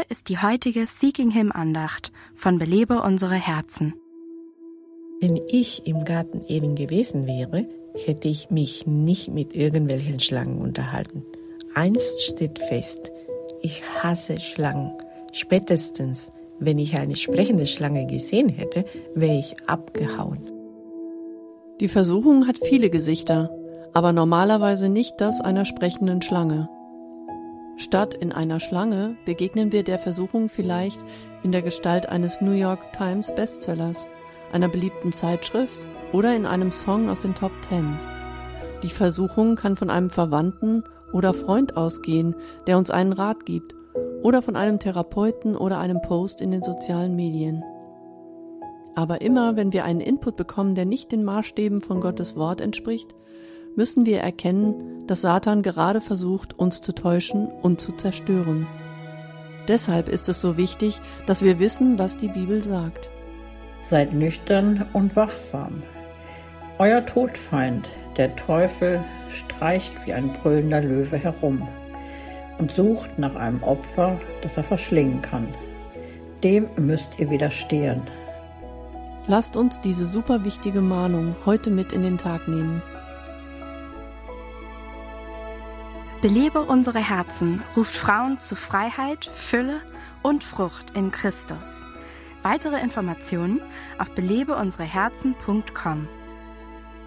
ist die heutige Seeking Him Andacht von Belebe unsere Herzen. Wenn ich im Garten Eden gewesen wäre, hätte ich mich nicht mit irgendwelchen Schlangen unterhalten. Eins steht fest: Ich hasse Schlangen. Spätestens, wenn ich eine sprechende Schlange gesehen hätte, wäre ich abgehauen. Die Versuchung hat viele Gesichter, aber normalerweise nicht das einer sprechenden Schlange. Statt in einer Schlange begegnen wir der Versuchung vielleicht in der Gestalt eines New York Times Bestsellers, einer beliebten Zeitschrift oder in einem Song aus den Top 10. Die Versuchung kann von einem Verwandten oder Freund ausgehen, der uns einen Rat gibt, oder von einem Therapeuten oder einem Post in den sozialen Medien. Aber immer, wenn wir einen Input bekommen, der nicht den Maßstäben von Gottes Wort entspricht, müssen wir erkennen, dass Satan gerade versucht, uns zu täuschen und zu zerstören. Deshalb ist es so wichtig, dass wir wissen, was die Bibel sagt. Seid nüchtern und wachsam. Euer Todfeind, der Teufel, streicht wie ein brüllender Löwe herum und sucht nach einem Opfer, das er verschlingen kann. Dem müsst ihr widerstehen. Lasst uns diese super wichtige Mahnung heute mit in den Tag nehmen. Belebe unsere Herzen ruft Frauen zu Freiheit, Fülle und Frucht in Christus. Weitere Informationen auf belebeunsereherzen.com.